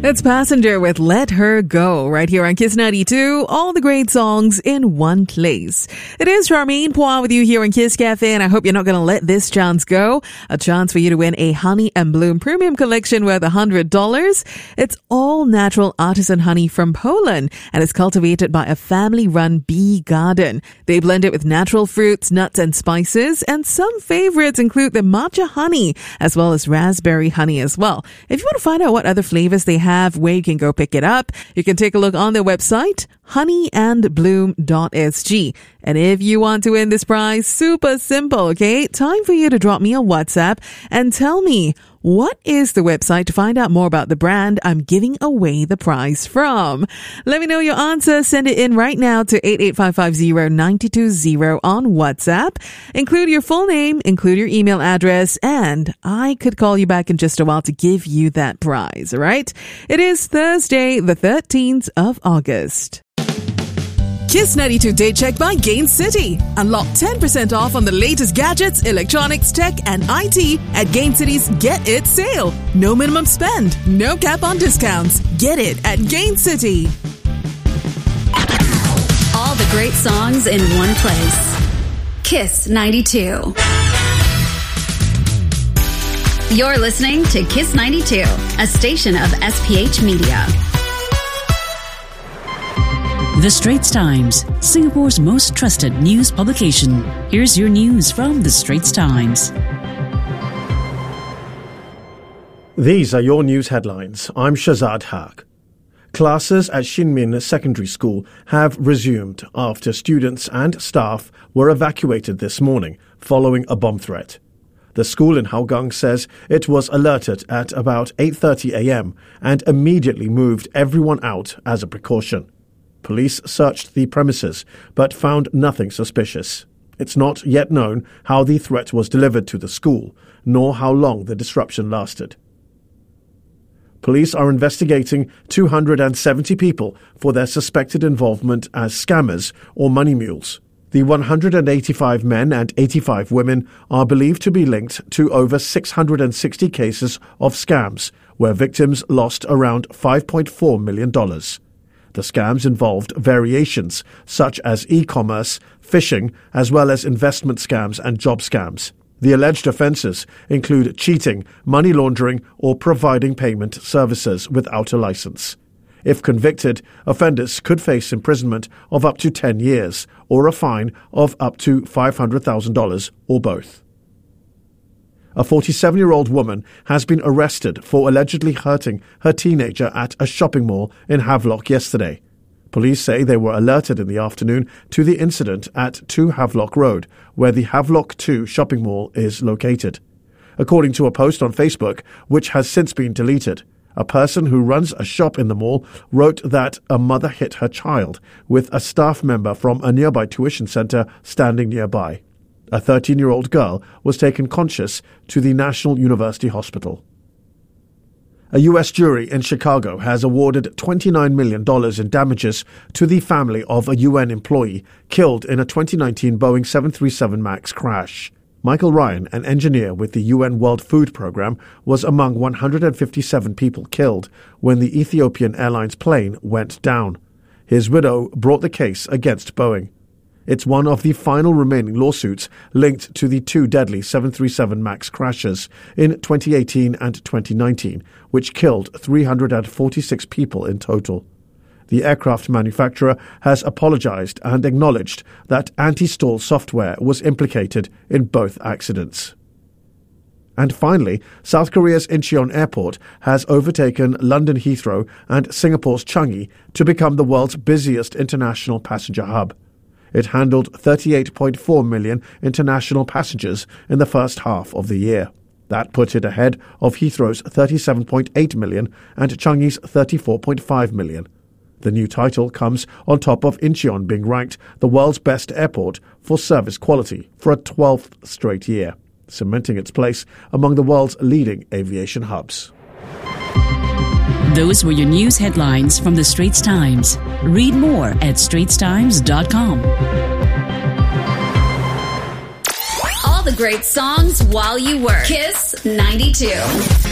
That's Passenger with Let Her Go right here on Kiss 92. All the great songs in one place. It is Charmaine Poir with you here in Kiss Cafe, and I hope you're not going to let this chance go. A chance for you to win a Honey and Bloom premium collection worth $100. It's all natural artisan honey from Poland, and it's cultivated by a family-run bee garden. They blend it with natural fruits, nuts, and spices, and some favorites include the matcha honey as well as raspberry honey as well. If you want to find out what other flavors they have, where you can go pick it up, you can take a look on their website, honeyandbloom.sg. And if you want to win this prize, super simple, okay? Time for you to drop me a WhatsApp and tell me, what is the website to find out more about the brand I'm giving away the prize from? Let me know your answer. Send it in right now to 88550-920 on WhatsApp. Include your full name, include your email address, and I could call you back in just a while to give you that prize, all right? It is Thursday, the 13th of August. Kiss 92 Day Check by Gain City. Unlock 10% off on the latest gadgets, electronics, tech, and IT at Gain City's Get It sale. No minimum spend, no cap on discounts. Get it at Gain City. All the great songs in one place. Kiss 92. You're listening to Kiss 92, a station of SPH Media. The Straits Times, Singapore's most trusted news publication. Here's your news from The Straits Times. These are your news headlines. I'm Shazad Haq. Classes at Shinmin Secondary School have resumed after students and staff were evacuated this morning following a bomb threat. The school in Hougang says it was alerted at about 8:30 a.m. and immediately moved everyone out as a precaution. Police searched the premises but found nothing suspicious. It's not yet known how the threat was delivered to the school, nor how long the disruption lasted. Police are investigating 270 people for their suspected involvement as scammers or money mules. The 185 men and 85 women are believed to be linked to over 660 cases of scams, where victims lost around $5.4 million. The scams involved variations such as e-commerce, phishing, as well as investment scams and job scams. The alleged offences include cheating, money laundering, or providing payment services without a licence. If convicted, offenders could face imprisonment of up to 10 years or a fine of up to $500,000 or both. A 47-year-old woman has been arrested for allegedly hurting her teenager at a shopping mall in Havelock yesterday. Police say they were alerted in the afternoon to the incident at 2 Havelock Road, where the Havelock 2 shopping mall is located. According to a post on Facebook, which has since been deleted, a person who runs a shop in the mall wrote that a mother hit her child, with a staff member from a nearby tuition centre standing nearby. A 13-year-old girl was taken conscious to the National University Hospital. A U.S. jury in Chicago has awarded $29 million in damages to the family of a UN employee killed in a 2019 Boeing 737 MAX crash. Michael Ryan, an engineer with the UN World Food Programme, was among 157 people killed when the Ethiopian Airlines plane went down. His widow brought the case against Boeing. It's one of the final remaining lawsuits linked to the 2 deadly 737 MAX crashes in 2018 and 2019, which killed 346 people in total. The aircraft manufacturer has apologized and acknowledged that anti-stall software was implicated in both accidents. And finally, South Korea's Incheon Airport has overtaken London Heathrow and Singapore's Changi to become the world's busiest international passenger hub. It handled 38.4 million international passengers in the first half of the year. That put it ahead of Heathrow's 37.8 million and Changi's 34.5 million. The new title comes on top of Incheon being ranked the world's best airport for service quality for a 12th straight year, cementing its place among the world's leading aviation hubs. Those were your news headlines from The Straits Times. Read more at straitstimes.com. All the great songs while you work. Kiss 92.